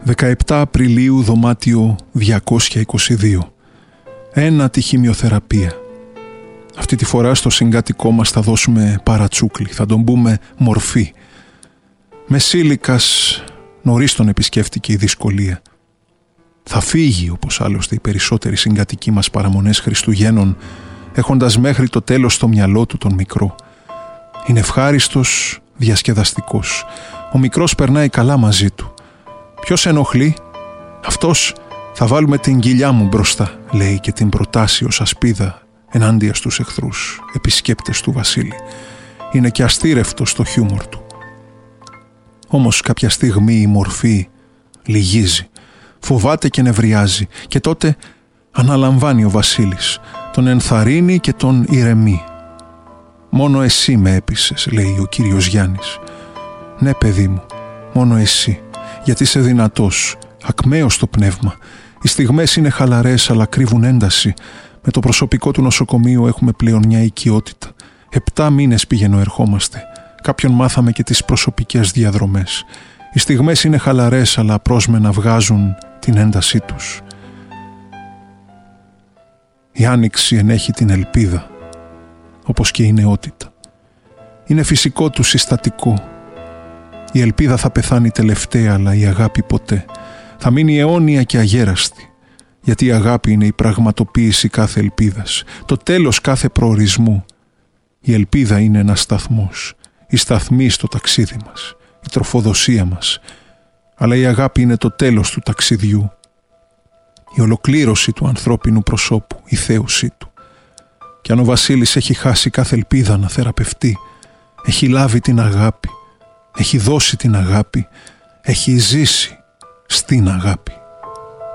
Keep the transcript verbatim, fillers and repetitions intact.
δεκαεπτά Απριλίου, δωμάτιο διακόσια είκοσι δύο. Ένατη χημειοθεραπεία. Αυτή τη φορά στο συγκάτοικό μας θα δώσουμε παρατσούκλι, θα τον πούμε μορφή. Μεσήλικας νωρίς τον επισκέφτηκε η δυσκολία. Θα φύγει, όπως άλλωστε οι περισσότεροι συγκατοικοί μας παραμονές Χριστουγέννων, έχοντας μέχρι το τέλος στο μυαλό του τον μικρό. Είναι ευχάριστος, διασκεδαστικός. Ο μικρός περνάει καλά μαζί του. Ποιος ενοχλεί? Αυτός. Θα βάλουμε την κοιλιά μου μπροστά, λέει και την προτάσει ως ασπίδα ενάντια στους εχθρούς, επισκέπτες του Βασίλη. Είναι και αστήρευτος στο χιούμορ του. Όμως κάποια στιγμή η μορφή λυγίζει, φοβάται και νευριάζει και τότε αναλαμβάνει ο Βασίλης, τον ενθαρρύνει και τον ηρεμεί. «Μόνο εσύ με έπεισες», λέει ο κύριος Γιάννης. «Ναι, παιδί μου, μόνο εσύ, γιατί είσαι δυνατός, ακμαίος στο πνεύμα. Οι στιγμές είναι χαλαρές αλλά κρύβουν ένταση. Με το προσωπικό του νοσοκομείου έχουμε πλέον μια οικειότητα. Επτά μήνες πηγαίνω ερχόμαστε. Κάποιον μάθαμε και τις προσωπικές διαδρομές. Οι στιγμές είναι χαλαρές αλλά πρόσμενα βγάζουν την έντασή τους. Η άνοιξη ενέχει την ελπίδα, όπως και η νεότητα. Είναι φυσικό του συστατικό. Η ελπίδα θα πεθάνει τελευταία, αλλά η αγάπη ποτέ. Θα μείνει αιώνια και αγέραστη, γιατί η αγάπη είναι η πραγματοποίηση κάθε ελπίδας, το τέλος κάθε προορισμού. Η ελπίδα είναι ένας σταθμός, η σταθμή στο ταξίδι μας, η τροφοδοσία μας, αλλά η αγάπη είναι το τέλος του ταξιδιού, η ολοκλήρωση του ανθρώπινου προσώπου, η θέωσή του. Και αν ο Βασίλης έχει χάσει κάθε ελπίδα να θεραπευτεί, έχει λάβει την αγάπη, έχει δώσει την αγάπη, έχει ζήσει στην αγάπη.